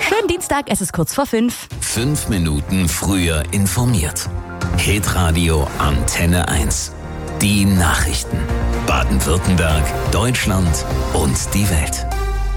Schönen Dienstag, es ist kurz vor 5. 5 Minuten früher informiert. Hitradio Antenne 1. Die Nachrichten. Baden-Württemberg, Deutschland und die Welt.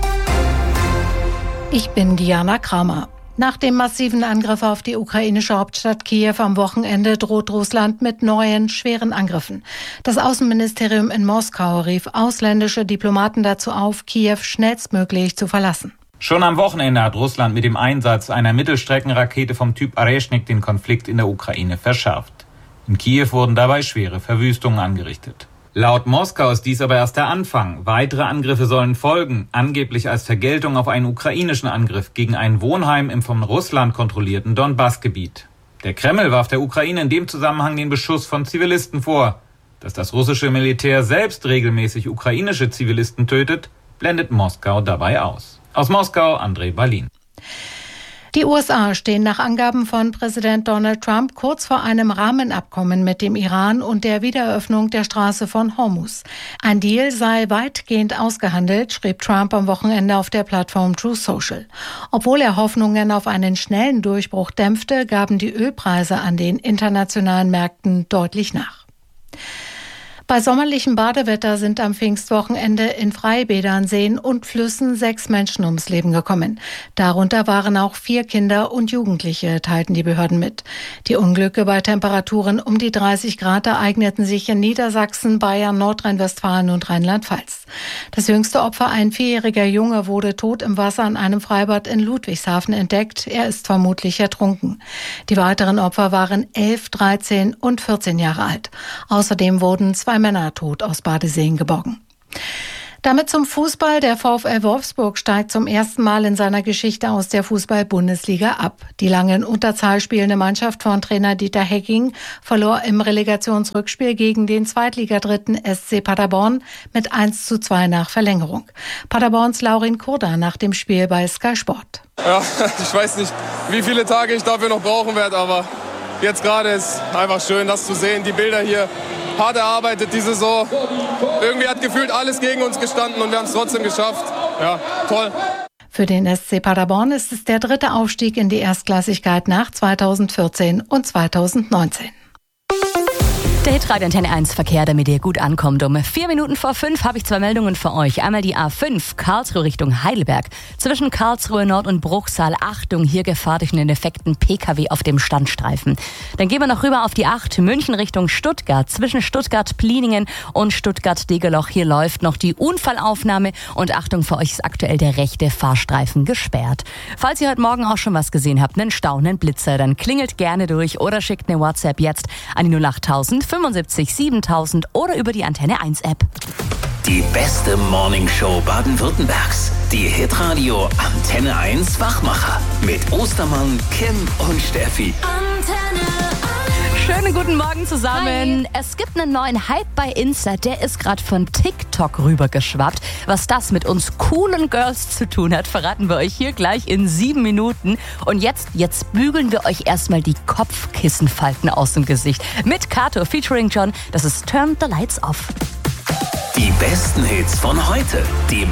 Ich bin Diana Kramer. Nach dem massiven Angriff auf die ukrainische Hauptstadt Kiew am Wochenende droht Russland mit neuen, schweren Angriffen. Das Außenministerium in Moskau rief ausländische Diplomaten dazu auf, Kiew schnellstmöglich zu verlassen. Schon am Wochenende hat Russland mit dem Einsatz einer Mittelstreckenrakete vom Typ Areshnik den Konflikt in der Ukraine verschärft. In Kiew wurden dabei schwere Verwüstungen angerichtet. Laut Moskau ist dies aber erst der Anfang. Weitere Angriffe sollen folgen, angeblich als Vergeltung auf einen ukrainischen Angriff gegen ein Wohnheim im von Russland kontrollierten Donbass-Gebiet. Der Kreml warf der Ukraine in dem Zusammenhang den Beschuss von Zivilisten vor. Dass das russische Militär selbst regelmäßig ukrainische Zivilisten tötet, blendet Moskau dabei aus. Aus Moskau, André Balin. Die USA stehen nach Angaben von Präsident Donald Trump kurz vor einem Rahmenabkommen mit dem Iran und der Wiedereröffnung der Straße von Hormuz. Ein Deal sei weitgehend ausgehandelt, schrieb Trump am Wochenende auf der Plattform Truth Social. Obwohl er Hoffnungen auf einen schnellen Durchbruch dämpfte, gaben die Ölpreise an den internationalen Märkten deutlich nach. Bei sommerlichem Badewetter sind am Pfingstwochenende in Freibädern, Seen und Flüssen 6 Menschen ums Leben gekommen. Darunter waren auch 4 Kinder und Jugendliche, teilten die Behörden mit. Die Unglücke bei Temperaturen um die 30 Grad ereigneten sich in Niedersachsen, Bayern, Nordrhein-Westfalen und Rheinland-Pfalz. Das jüngste Opfer, ein 4-jähriger Junge, wurde tot im Wasser an einem Freibad in Ludwigshafen entdeckt. Er ist vermutlich ertrunken. Die weiteren Opfer waren 11, 13 und 14 Jahre alt. Außerdem wurden 2 Männer tot aus Badeseen geborgen. Damit zum Fußball. Der VfL Wolfsburg steigt zum ersten Mal in seiner Geschichte aus der Fußball-Bundesliga ab. Die lange in Unterzahl spielende Mannschaft von Trainer Dieter Hecking verlor im Relegationsrückspiel gegen den Zweitligadritten SC Paderborn mit 1:2 nach Verlängerung. Paderborns Laurin Kurda nach dem Spiel bei Sky Sport. Ja, ich weiß nicht, wie viele Tage ich dafür noch brauchen werde, aber jetzt gerade ist einfach schön, das zu sehen. Die Bilder hier, hart erarbeitet die Saison. Irgendwie hat gefühlt alles gegen uns gestanden und wir haben es trotzdem geschafft. Ja, toll. Für den SC Paderborn ist es der 3. Aufstieg in die Erstklassigkeit nach 2014 und 2019. Der Hitradio Antenne 1 Verkehr, damit ihr gut ankommt. Um 4 Minuten vor 5 habe ich 2 Meldungen für euch. Einmal die A5, Karlsruhe Richtung Heidelberg. Zwischen Karlsruhe Nord und Bruchsal, Achtung, hier Gefahr durch einen defekten PKW auf dem Standstreifen. Dann gehen wir noch rüber auf die 8, München Richtung Stuttgart. Zwischen Stuttgart-Pliningen und Stuttgart-Degerloch, hier läuft noch die Unfallaufnahme. Und Achtung, für euch ist aktuell der rechte Fahrstreifen gesperrt. Falls ihr heute Morgen auch schon was gesehen habt, einen Stau, einen Blitzer, dann klingelt gerne durch oder schickt eine WhatsApp jetzt an die 08000 75 7000 oder über die Antenne 1 App. Die beste Morningshow Baden-Württembergs. Die Hitradio Antenne 1 Wachmacher. Mit Ostermann, Kim und Steffi. Antenne 1. Schönen guten Morgen zusammen. Hi. Es gibt einen neuen Hype bei Insta, der ist gerade von TikTok rübergeschwappt. Was das mit uns coolen Girls zu tun hat, verraten wir euch hier gleich in 7 Minuten. Und jetzt bügeln wir euch erstmal die Kopfkissenfalten aus dem Gesicht. Mit Kato featuring John, das ist Turn the Lights Off. Die besten Hits von heute. Die